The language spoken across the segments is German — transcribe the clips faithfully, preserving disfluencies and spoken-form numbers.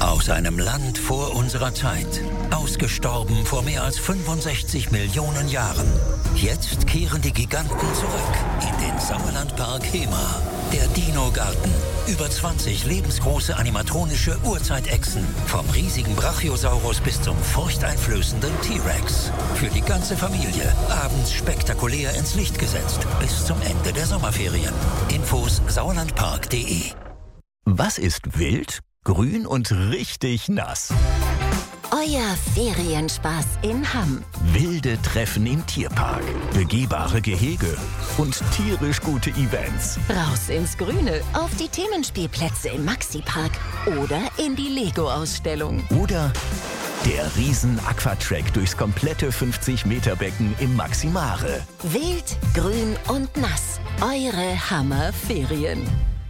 Aus einem Land vor unserer Zeit. Ausgestorben vor mehr als fünfundsechzig Millionen Jahren. Jetzt kehren die Giganten zurück in den Sauerlandpark Hema. Der Dino-Garten. Über zwanzig lebensgroße animatronische Urzeitechsen. Vom riesigen Brachiosaurus bis zum furchteinflößenden T-Rex. Für die ganze Familie. Abends spektakulär ins Licht gesetzt. Bis zum Ende der Sommerferien. Infos sauerlandpark punkt de. Was ist wild, grün und richtig nass? Euer Ferienspaß in Hamm. Wilde Treffen im Tierpark, begehbare Gehege und tierisch gute Events. Raus ins Grüne, auf die Themenspielplätze im Maxi-Park oder in die Lego-Ausstellung. Oder der Riesen-Aquatrack durchs komplette fünfzig-Meter-Becken im Maximare. Wild, grün und nass. Eure Hammer-Ferien.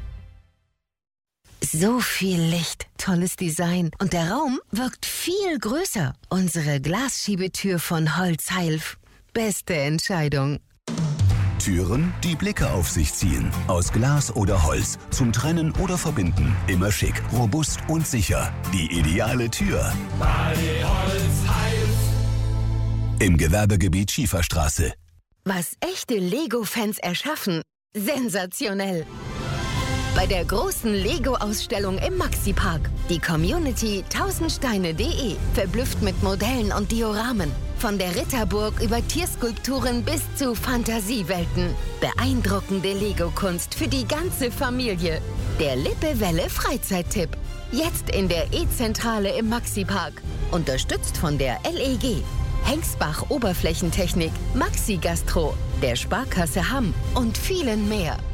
So viel Licht, tolles Design und der Raum wirkt viel größer. Unsere Glasschiebetür von Holzheilf. Beste Entscheidung. Türen, die Blicke auf sich ziehen. Aus Glas oder Holz. Zum Trennen oder Verbinden. Immer schick, robust und sicher. Die ideale Tür. Bei Holzheilf. Im Gewerbegebiet Schieferstraße. Was echte Lego-Fans erschaffen, sensationell. Bei der großen Lego-Ausstellung im Maxi-Park. Die Community tausendsteine punkt de verblüfft mit Modellen und Dioramen. Von der Ritterburg über Tierskulpturen bis zu Fantasiewelten. Beeindruckende Lego-Kunst für die ganze Familie. Der Lippewelle Freizeittipp. Jetzt in der E-Zentrale im Maxi-Park. Unterstützt von der L E G. Hengsbach Oberflächentechnik, Maxi Gastro, der Sparkasse Hamm und vielen mehr.